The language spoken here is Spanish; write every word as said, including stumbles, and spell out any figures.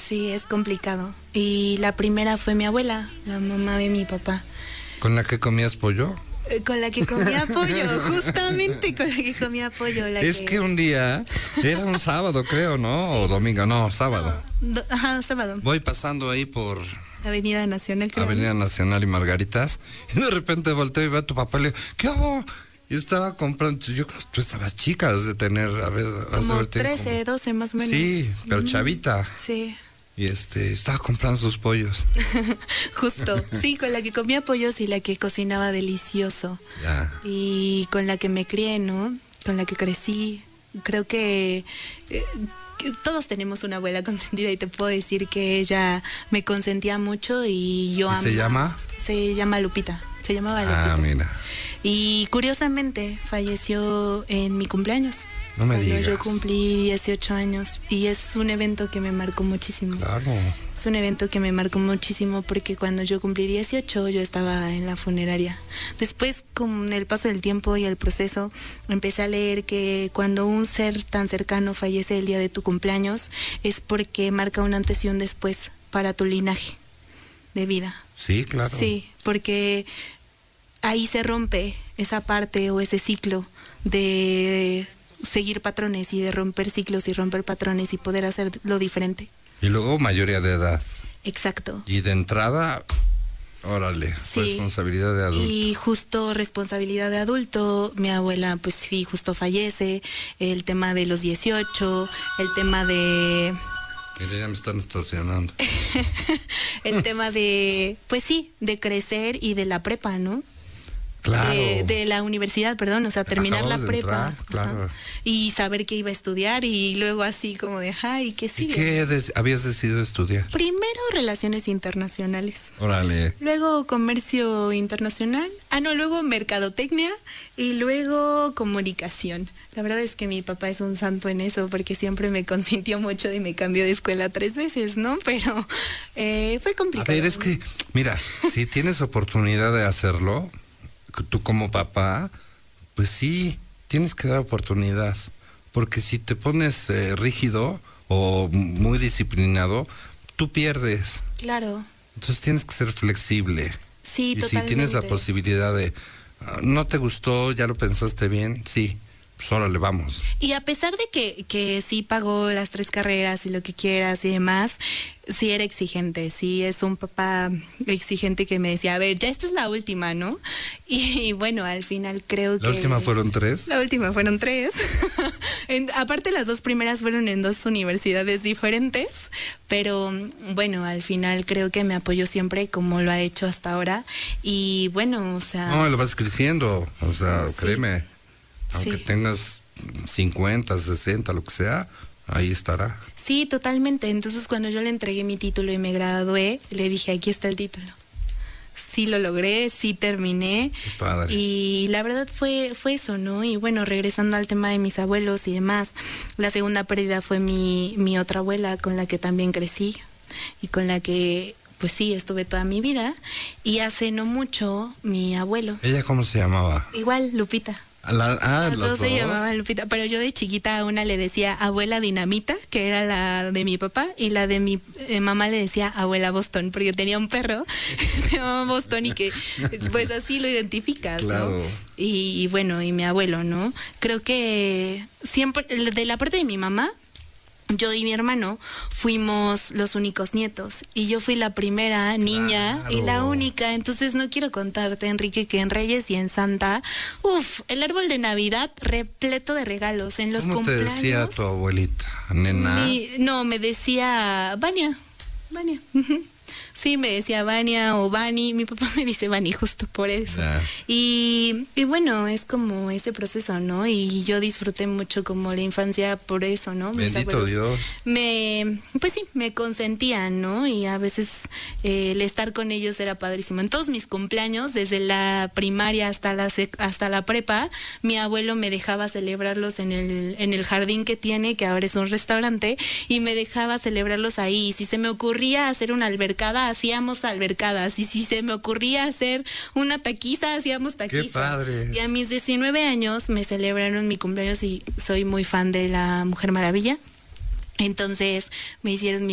Sí, es complicado. Y la primera fue mi abuela, la mamá de mi papá. ¿Con la que comías pollo? Eh, Con la que comía pollo, justamente con la que comía pollo. La es que... que un día, era un sábado creo, ¿no? Sí. O domingo, no, sábado. No, do, ajá, sábado. Voy pasando ahí por... Avenida Nacional, creo. Avenida Nacional y Margaritas. Y de repente volteo y veo a tu papá y le digo, ¿qué hago? Y estaba comprando, yo creo que tú estabas chica, has de tener, a ver... Como trece, como... doce más o menos. Sí, pero mm. chavita. Sí. Y este, estaba comprando sus pollos. Justo, sí, con la que comía pollos y la que cocinaba delicioso. Ya. Y con la que me crié, ¿no? Con la que crecí. Creo que, eh, que todos tenemos una abuela consentida y te puedo decir que ella me consentía mucho y yo ¿Y amo. se llama? Se llama Lupita. Se llamaba Lupita. Ah, mira. Y curiosamente falleció en mi cumpleaños. No me cuando digas. yo cumplí dieciocho años. Y es un evento que me marcó muchísimo. Claro. Es un evento que me marcó muchísimo porque cuando yo cumplí dieciocho yo estaba en la funeraria. Después, con el paso del tiempo y el proceso, empecé a leer que cuando un ser tan cercano fallece el día de tu cumpleaños es porque marca un antes y un después para tu linaje de vida. Sí, claro. Sí, porque ahí se rompe esa parte o ese ciclo de seguir patrones y de romper ciclos y romper patrones y poder hacer lo diferente. Y luego mayoría de edad. Exacto. Y de entrada, órale, sí. Responsabilidad de adulto. Y justo responsabilidad de adulto, mi abuela pues sí, justo fallece, el tema de los dieciocho, el tema de... Mira, ya me están extorsionando. el tema de, pues sí, de crecer y de la prepa, ¿no? Claro. De, de la universidad, perdón, o sea, terminar Acabamos la de prepa. Entrar, claro. Y saber que iba a estudiar y luego así como de, ay, ¿qué sigue? ¿Y qué des- habías decidido estudiar? Primero relaciones internacionales. Órale. Luego comercio internacional. Ah, no, luego mercadotecnia y luego comunicación. La verdad es que mi papá es un santo en eso porque siempre me consintió mucho y me cambió de escuela tres veces, ¿no? Pero eh, fue complicado. A ver, es que, mira, si tienes oportunidad de hacerlo, tú como papá, pues sí, tienes que dar oportunidad. Porque si te pones eh, rígido o muy disciplinado, tú pierdes. Claro. Entonces tienes que ser flexible. Sí, y totalmente. si tienes la posibilidad de, uh, no te gustó, ya lo pensaste bien, sí. Pues órale, vamos. Y a pesar de que, que sí pagó las tres carreras y lo que quieras y demás, sí era exigente, sí es un papá exigente que me decía, a ver, ya esta es la última, ¿no? Y, y bueno, al final creo que... ¿La última fueron tres? La última fueron tres. en, aparte las dos primeras fueron en dos universidades diferentes, pero bueno, al final creo que me apoyó siempre como lo ha hecho hasta ahora. Y bueno, o sea... No, lo vas creciendo, o sea, sí. Créeme. Aunque sí. Tengas cincuenta, sesenta, lo que sea, ahí estará. Sí, totalmente. Entonces, cuando yo le entregué mi título y me gradué, le dije, aquí está el título. Sí lo logré, sí terminé. Qué padre. Y la verdad fue, fue eso, ¿no? Y bueno, regresando al tema de mis abuelos y demás, la segunda pérdida fue mi, mi otra abuela, con la que también crecí y con la que... pues sí, estuve toda mi vida. Y hace no mucho, mi abuelo. ¿Ella cómo se llamaba? Igual, Lupita. La, ah, Las los dos dos se llamaban Lupita, pero yo de chiquita a una le decía abuela Dinamita, que era la de mi papá, y la de mi eh, mamá le decía abuela Boston, porque yo tenía un perro que se llamaba Boston y que pues así lo identificas, claro. ¿no? Y, y bueno, y mi abuelo, ¿no? Creo que siempre, de la parte de mi mamá, yo y mi hermano fuimos los únicos nietos y yo fui la primera niña claro. Y la única, entonces no quiero contarte, Enrique, que en Reyes y en Santa, uff, el árbol de Navidad repleto de regalos en los ¿Cómo cumpleaños. ¿Cómo te decía tu abuelita, nena? Mi, no, me decía Vania, Vania. Sí, me decía Vania o Vani, mi papá me dice Vani justo por eso. Yeah. Y, y bueno, es como ese proceso, ¿no? Y yo disfruté mucho como la infancia por eso, ¿no? Mis Bendito Dios. Me, pues sí, me consentían, ¿no? Y a veces eh, el estar con ellos era padrísimo. En todos mis cumpleaños, desde la primaria hasta la sec- hasta la prepa, mi abuelo me dejaba celebrarlos en el, en el jardín que tiene, que ahora es un restaurante, y me dejaba celebrarlos ahí. Y si se me ocurría hacer una albercada, hacíamos albercadas, y si se me ocurría hacer una taquiza, hacíamos taquiza. ¡Qué padre! Y a mis diecinueve años me celebraron mi cumpleaños y soy muy fan de la Mujer Maravilla. Entonces me hicieron mi